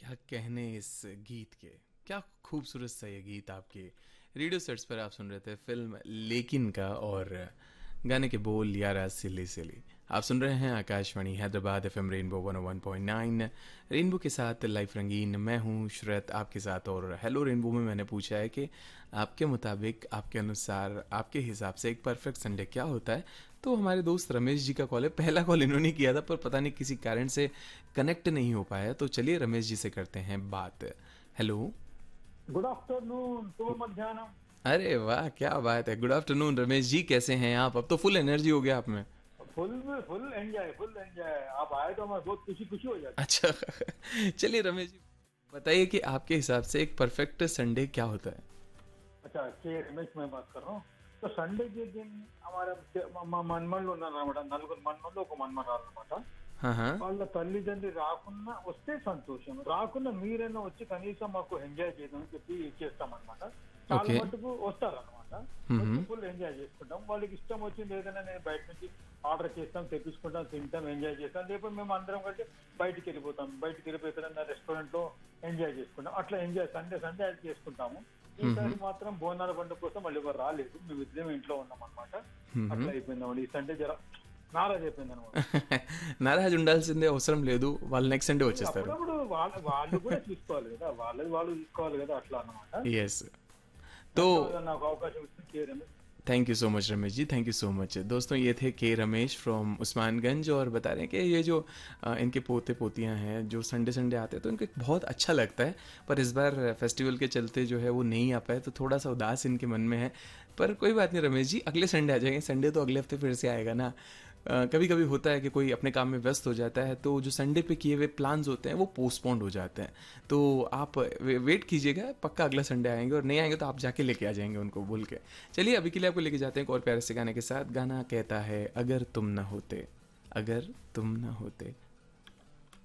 क्या कहने इस गीत के। क्या खूबसूरत सा ये गीत आपके रेडियो सेट्स पर आप सुन रहे थे फिल्म लेकिन का। और गाने के बोल यारा सिली सिली। आप सुन रहे हैं Akashvani Hyderabad FM rainbow 101.9 rainbow के साथ लाइफ रंगीन। मैं हूं श्रत आपके साथ। और हेलो रेनबो में मैंने पूछा है कि आपके मुताबिक, आपके अनुसार, आपके हिसाब से एक परफेक्ट संडे क्या होता है। तो हमारे दोस्त रमेश जी का कॉल है। पहला कॉल इन्होंने किया था पर पता नहीं किसी कारण से कनेक्ट नहीं हो पाया। तो चलिए रमेश जी से करते हैं बात। हेलो। गुड आफ्टरनून, शुभ मध्याह्न। अरे वाह, क्या बात है। गुड आफ्टरनून रमेश जी, कैसे हैं आप? अब तो फुल एनर्जी हो गया आप में। Full full enjoy, full enjoy. आप आए तो हमें बहुत खुशी खुशी हो जाती। अच्छा। चलिए रमेश जी, बताइए कि आपके हिसाब से एक परफेक्ट संडे क्या होता है। अच्छा, रमेश मैं बात कर रहा हूँ। तो संडे के दिन हमारा మన్మన్లు ఉన్నారన్నమాట, నలుగురు మన్మన్లు ఒక మన్మరాలు అన్నమాట. हाँ हाँ। వాళ్ళ తల్లిదండ్రి రాకున్నా వస్తే సంతోషం, రాకున్నా మీరైనా వచ్చి కనీసం మాకు ఎంజాయ్ చేద్దామని చెప్పి చేస్తామన్నమాట. చాలా ओके। మటుకు వస్తారన్నమాట. వచ్చి ఫుల్ ఎంజాయ్ చేసుకుంటాం. వాళ్ళకి ఇష్టం వచ్చింది ఏదైనా నేను బయట నుంచి ఆర్డర్ చేస్తాం, తెప్పించుకుంటాం, తింటాం, ఎంజాయ్ చేస్తాం. లేకపోతే మేము అందరం కలిసి బయటికి వెళ్ళిపోతాం. బయటికి వెళ్ళిపోయి ఎక్కడన్నా రెస్టారెంట్ లో ఎంజాయ్ చేసుకుంటాం. అట్లా ఎంజాయ్ సండే సండే అది చేసుకుంటాము. ఈసారి మాత్రం బోనాల పండుగ కోసం మళ్ళీ ఎవరు రాలేదు. మేము ఇద్దరం ఇంట్లో ఉన్నాం అనమాట. అట్లా అయిపోయింది ఈ సండే. జర నారాజ్ అయిపోయింది అనమాట. నారాజ్ ఉండాల్సిందే, అవసరం లేదు, వాళ్ళు నెక్స్ట్ సండే వచ్చేస్తారు. అప్పుడప్పుడు వాళ్ళు కూడా చూసుకోవాలి కదా, వాళ్ళది వాళ్ళు చూసుకోవాలి కదా, అట్లా అన్నమాట. यस। तो ధన్యవాదాలు నాకు అవకాశం ఇచ్చిన Kerala. Thank you so much Ramesh ji, thank you so much. दोस्तों ये थे के रमेश फ्रॉम उस्मानगंज और बता रहे हैं कि ये जो इनके पोते पोतियां हैं जो संडे संडे आते हैं तो इनको बहुत अच्छा लगता है। पर इस बार फेस्टिवल के चलते जो है वो नहीं आ पाए तो थोड़ा सा उदास इनके मन में है। पर कोई बात नहीं रमेश जी, अगले संडे आ जाएंगे। संडे तो अगले हफ्ते फिर से आएगा ना। कभी कभी होता है कि कोई अपने काम में व्यस्त हो जाता है तो जो संडे पे किए हुए प्लान्स होते हैं वो पोस्टपोन्ड हो जाते हैं। तो आप वेट कीजिएगा, पक्का अगला संडे आएंगे। और नहीं आएंगे तो आप जाके लेके आ जाएंगे उनको बोल के। चलिए अभी के लिए आपको लेके जाते हैं एक और प्यारे से गाने के साथ। गाना कहता है अगर तुम ना होते, अगर तुम ना होते।